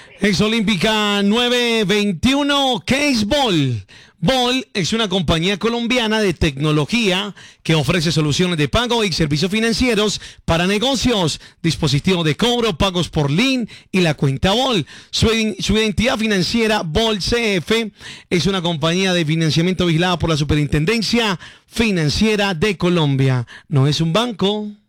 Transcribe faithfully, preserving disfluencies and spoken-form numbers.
Exolímpica nueve veintiuno, ¿qué es Bol? Bol es una compañía colombiana de tecnología que ofrece soluciones de pago y servicios financieros para negocios, dispositivos de cobro, pagos por link y la cuenta Bol. Su, su identidad financiera, Bol C F, es una compañía de financiamiento vigilada por la Superintendencia Financiera de Colombia. No es un banco.